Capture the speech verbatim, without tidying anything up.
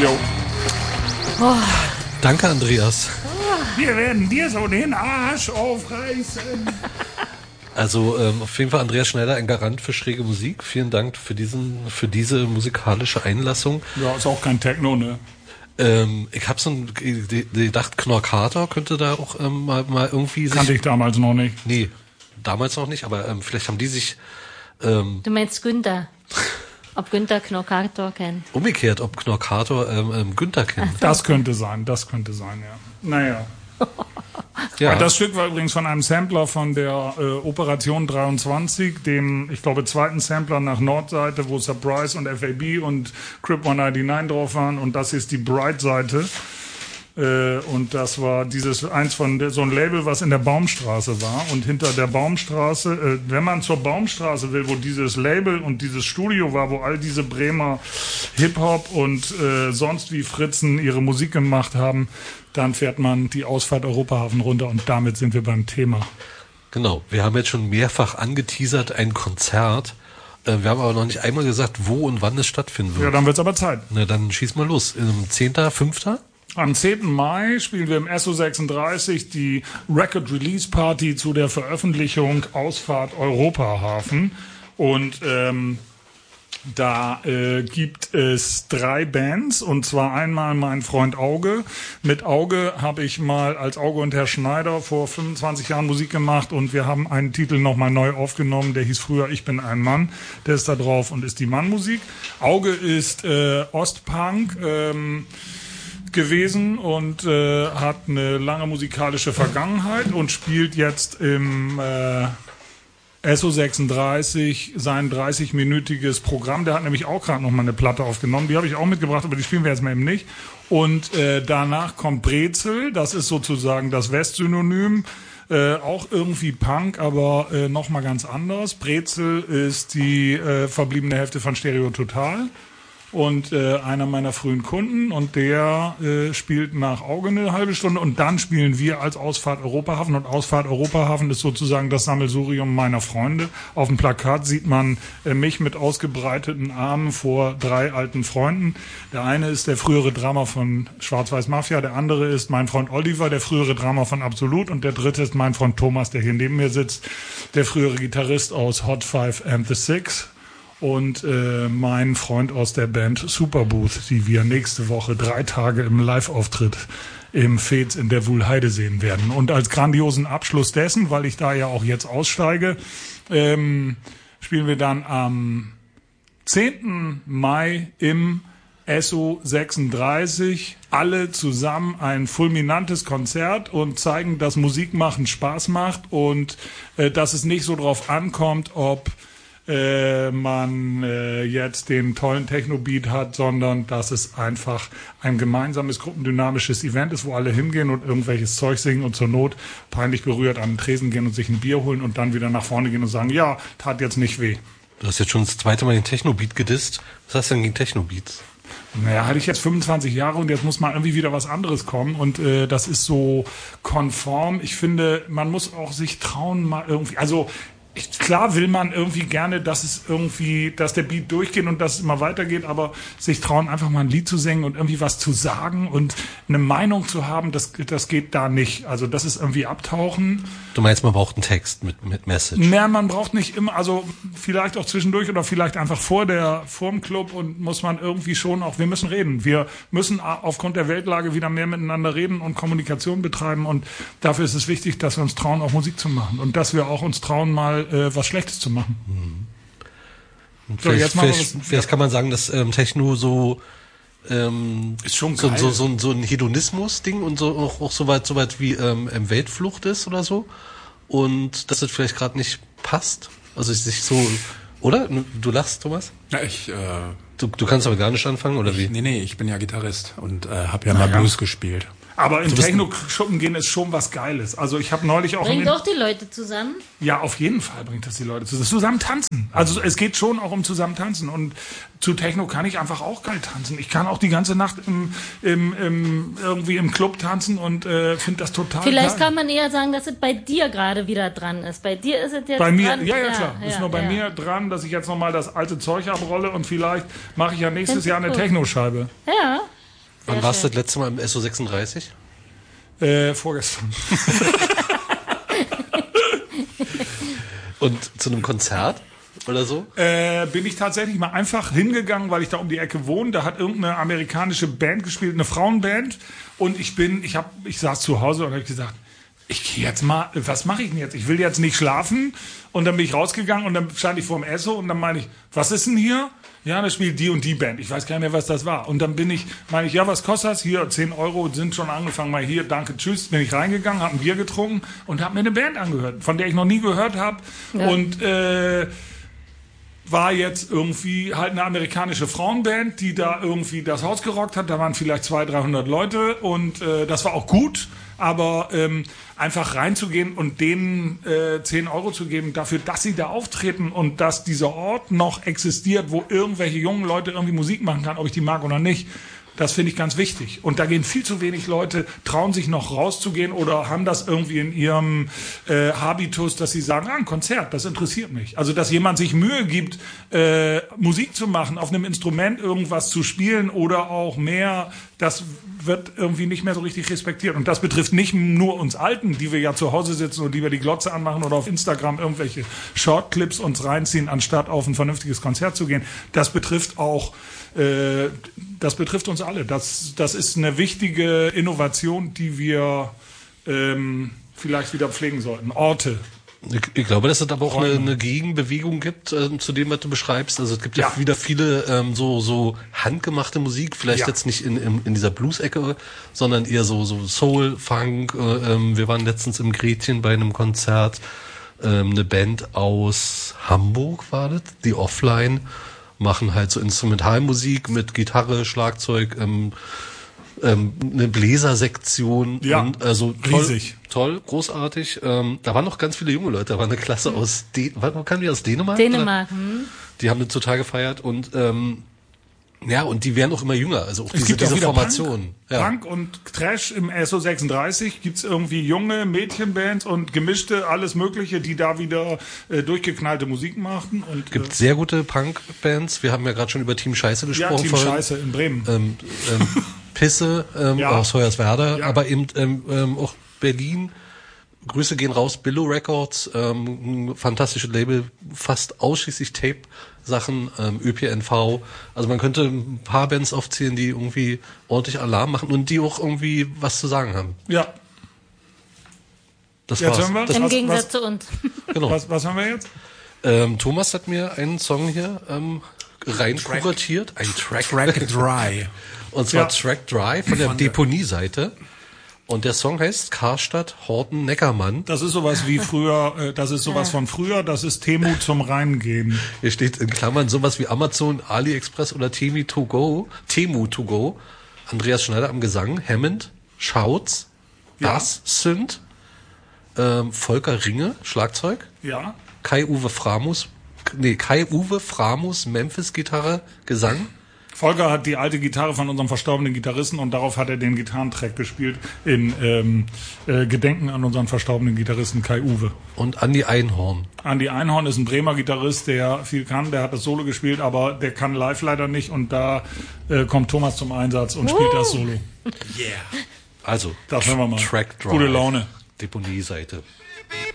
Jo. Oh. Danke, Andreas. Wir werden dir so den Arsch aufreißen. Also ähm, auf jeden Fall Andreas Schneider, ein Garant für schräge Musik. Vielen Dank für diesen, für diese musikalische Einlassung. Ja, ist auch kein Techno, ne? Ähm, ich habe so gedacht, Knorr Carter könnte da auch ähm, mal, mal irgendwie sich... Kannte ich damals noch nicht. Nee, damals noch nicht, aber ähm, vielleicht haben die sich... Ähm, Du meinst Günther? Ob Günther Knorr Carter kennt? Umgekehrt, ob Knorr Carter ähm, ähm, Günther kennt. Das könnte sein, das könnte sein, ja. Naja. Ja. Das Stück war übrigens von einem Sampler von der äh, Operation dreiundzwanzig, dem, ich glaube, zweiten Sampler nach Nordseite, wo Surprise und F A B und Crip hundertneunundneunzig drauf waren. Und das ist die Bright-Seite. Äh, und das war dieses eins von der, so ein Label, was in der Baumstraße war. Und hinter der Baumstraße, äh, wenn man zur Baumstraße will, wo dieses Label und dieses Studio war, wo all diese Bremer Hip-Hop und äh, sonst wie Fritzen ihre Musik gemacht haben, dann fährt man die Ausfahrt Europahafen runter und damit sind wir beim Thema. Genau, wir haben jetzt schon mehrfach angeteasert ein Konzert. Äh, wir haben aber noch nicht einmal gesagt, wo und wann es stattfinden wird. Ja, dann wird's aber Zeit. Na, dann schieß mal los. Am zehnten fünften Am zehnten Mai spielen wir im S O sechsunddreißig die Record Release Party zu der Veröffentlichung Ausfahrt Europahafen. Und ähm, da äh, gibt es drei Bands, und zwar einmal mein Freund Auge. Mit Auge habe ich mal als Auge und Herr Schneider vor fünfundzwanzig Jahren Musik gemacht, und wir haben einen Titel nochmal neu aufgenommen, der hieß früher Ich bin ein Mann. Der ist da drauf und ist die Mannmusik. Auge ist äh, Ostpunk ähm, gewesen und äh, hat eine lange musikalische Vergangenheit und spielt jetzt im äh, S O sechsunddreißig sein dreißig-minütiges Programm. Der hat nämlich auch gerade noch mal eine Platte aufgenommen. Die habe ich auch mitgebracht, aber die spielen wir jetzt mal eben nicht. Und äh, danach kommt Brezel. Das ist sozusagen das Westsynonym. Äh, auch irgendwie Punk, aber äh, noch mal ganz anders. Brezel ist die äh, verbliebene Hälfte von Stereo Total. Und äh, einer meiner frühen Kunden, und der äh, spielt nach Auge eine halbe Stunde, und dann spielen wir als Ausfahrt Europahafen. Und Ausfahrt Europahafen ist sozusagen das Sammelsurium meiner Freunde. Auf dem Plakat sieht man äh, mich mit ausgebreiteten Armen vor drei alten Freunden. Der eine ist der frühere Drummer von Schwarz-Weiß Mafia, der andere ist mein Freund Oliver, der frühere Drummer von Absolut, und der dritte ist mein Freund Thomas, der hier neben mir sitzt, der frühere Gitarrist aus Hot Five and the Six. Und äh, mein Freund aus der Band Superbooth, die wir nächste Woche drei Tage im Live-Auftritt im Fez in der Wuhlheide sehen werden. Und als grandiosen Abschluss dessen, weil ich da ja auch jetzt aussteige, ähm, spielen wir dann am zehnten Mai im S O sechsunddreißig alle zusammen ein fulminantes Konzert und zeigen, dass Musikmachen Spaß macht und äh, dass es nicht so drauf ankommt, ob Äh, man äh, jetzt den tollen Techno-Beat hat, sondern dass es einfach ein gemeinsames, gruppendynamisches Event ist, wo alle hingehen und irgendwelches Zeug singen und zur Not peinlich berührt an den Tresen gehen und sich ein Bier holen und dann wieder nach vorne gehen und sagen, ja, tat jetzt nicht weh. Du hast jetzt schon das zweite Mal den Techno-Beat gedisst. Was hast du denn gegen Techno-Beats? Naja, hatte ich jetzt fünfundzwanzig Jahre und jetzt muss mal irgendwie wieder was anderes kommen, und äh, das ist so konform. Ich finde, man muss auch sich trauen, mal irgendwie, also Ich, klar will man irgendwie gerne, dass es irgendwie, dass der Beat durchgeht und dass es immer weitergeht, aber sich trauen, einfach mal ein Lied zu singen und irgendwie was zu sagen und eine Meinung zu haben, das, das geht da nicht. Also das ist irgendwie abtauchen. Du meinst, man braucht einen Text mit, mit Message? Naja, man braucht nicht immer, also vielleicht auch zwischendurch oder vielleicht einfach vor der, vorm Club, und muss man irgendwie schon auch, wir müssen reden. Wir müssen aufgrund der Weltlage wieder mehr miteinander reden und Kommunikation betreiben, und dafür ist es wichtig, dass wir uns trauen, auch Musik zu machen und dass wir auch uns trauen, mal Äh, was Schlechtes zu machen. Mhm. So, vielleicht jetzt machen wir vielleicht, was, vielleicht kann man sagen, dass ähm, Techno so ähm, ist schon so, geil. so, so, so ein Hedonismus-Ding und so auch, auch so weit, so weit wie ähm, Weltflucht ist oder so, und dass das vielleicht gerade nicht passt. Also ich sich so, oder? Du lachst, Thomas? Ja, ich äh, Du, du kannst aber gar nicht anfangen, oder wie? ich, nee, nee, ich bin ja Gitarrist und äh, habe ja mal ja. Blues gespielt. Aber in Techno-Schuppen gehen ist schon was Geiles. Also ich habe neulich auch... Bringt doch die Leute zusammen. Ja, auf jeden Fall bringt das die Leute zusammen. Zusammen tanzen. Also es geht schon auch um zusammen tanzen. Und zu Techno kann ich einfach auch geil tanzen. Ich kann auch die ganze Nacht im, im, im, irgendwie im Club tanzen und äh, finde das total Vielleicht geil. kann man eher sagen, dass es bei dir gerade wieder dran ist. Bei dir ist es jetzt Bei mir, dran. ja, ja, klar. Ja, ist ja, nur bei ja. mir dran, dass ich jetzt nochmal das alte Zeug abrolle, und vielleicht mache ich ja nächstes Find's Jahr eine cool. Techno-Scheibe. Ja. Wann warst du das letzte Mal im S O sechsunddreißig? Äh, vorgestern. Und zu einem Konzert oder so? Äh, bin ich tatsächlich mal einfach hingegangen, weil ich da um die Ecke wohne. Da hat irgendeine amerikanische Band gespielt, eine Frauenband. Und ich bin, ich hab, ich saß zu Hause und habe gesagt, ich gehe jetzt mal, was mache ich denn jetzt? Ich will jetzt nicht schlafen. Und dann bin ich rausgegangen und dann stand ich vor dem Esso und dann meine ich, was ist denn hier? Ja, da spielt die und die Band. Ich weiß gar nicht mehr, was das war. Und dann bin ich, meine ich, ja, was kostet das? Hier, zehn Euro sind schon angefangen. Mal hier, danke, tschüss. Bin ich reingegangen, habe ein Bier getrunken und habe mir eine Band angehört, von der ich noch nie gehört habe. Ja. Und äh, war jetzt irgendwie halt eine amerikanische Frauenband, die da irgendwie das Haus gerockt hat. Da waren vielleicht zweihundert, dreihundert Leute und äh, das war auch gut. Aber ähm, einfach reinzugehen und denen äh, zehn Euro zu geben dafür, dass sie da auftreten und dass dieser Ort noch existiert, wo irgendwelche jungen Leute irgendwie Musik machen kann, ob ich die mag oder nicht, das finde ich ganz wichtig. Und da gehen viel zu wenig Leute, trauen sich noch rauszugehen oder haben das irgendwie in ihrem äh, Habitus, dass sie sagen, ah, ein Konzert, das interessiert mich. Also, dass jemand sich Mühe gibt, äh, Musik zu machen, auf einem Instrument irgendwas zu spielen oder auch mehr, das wird irgendwie nicht mehr so richtig respektiert. Und das betrifft nicht nur uns Alten, die wir ja zu Hause sitzen und die wir die Glotze anmachen oder auf Instagram irgendwelche Shortclips uns reinziehen, anstatt auf ein vernünftiges Konzert zu gehen. Das betrifft auch äh, das betrifft uns alle. Das, das ist eine wichtige Innovation, die wir ähm, vielleicht wieder pflegen sollten. Orte. Ich, ich glaube, dass es aber auch eine, eine Gegenbewegung gibt äh, zu dem, was du beschreibst. Also es gibt ja, ja wieder viele ähm, so so handgemachte Musik, vielleicht ja. jetzt nicht in, in, in dieser Blues-Ecke, sondern eher so so Soul, Funk. Äh, ähm, wir waren letztens im Gretchen bei einem Konzert. Ähm, eine Band aus Hamburg war das, die Offline, machen halt so Instrumentalmusik mit Gitarre, Schlagzeug, ähm, ähm, eine Bläsersektion. Ja, und, also toll, riesig. Toll, großartig. Ähm, da waren noch ganz viele junge Leute. Da war eine Klasse aus, De- wo kamen die aus Dänemark? Dänemark. Hm. Die haben das total gefeiert und ähm, ja, und die werden auch immer jünger. Also auch es diese, gibt diese auch Formation. Punk, ja. Punk und Trash im S O sechsunddreißig gibt's irgendwie junge Mädchenbands und gemischte, alles Mögliche, die da wieder äh, durchgeknallte Musik machen. Und gibt äh, sehr gute Punk-Bands. Wir haben ja gerade schon über Team Scheiße gesprochen. Ja, Team vorhin. Scheiße in Bremen. Ähm, ähm, Pisse ähm, ja. aus Hoyerswerda, ja. aber eben ähm, ähm, auch Berlin. Grüße gehen raus, Billow Records, ähm, ein fantastisches Label, fast ausschließlich Tape-Sachen, ähm, Ö P N V. Also man könnte ein paar Bands aufzählen, die irgendwie ordentlich Alarm machen und die auch irgendwie was zu sagen haben. Ja. Das Jetzt war's. hören wir? Das Im was, Gegensatz was, zu uns. Genau. Was, was haben wir jetzt? Ähm, Thomas hat mir einen Song hier ähm, rein kuratiert, ein Track. Track Dry. Und zwar Ja. Track Dry von der Von der- Deponie-Seite. Und der Song heißt Karstadt Horten Neckermann. Das ist sowas wie früher, äh, das ist sowas von früher, das ist Temu zum Reingehen. Hier steht in Klammern sowas wie Amazon, AliExpress oder Temu to go. Temu to go. Andreas Schneider am Gesang, Hammond, Schautz, Ja. Bass, Synth, ähm, Volker Ringe, Schlagzeug, Ja. Kai-Uwe Framus, nee, Kai-Uwe Framus, Memphis-Gitarre, Gesang. Volker hat die alte Gitarre von unserem verstorbenen Gitarristen und darauf hat er den Gitarrentrack gespielt in ähm, äh, Gedenken an unseren verstorbenen Gitarristen Kai Uwe. Und Andi Einhorn. Andi Einhorn ist ein Bremer Gitarrist, der viel kann, der hat das Solo gespielt, aber der kann live leider nicht und da äh, kommt Thomas zum Einsatz und spielt das Solo. Yeah. Also, Das hören wir mal. Track Drive. Gute Laune. Deponie-Seite.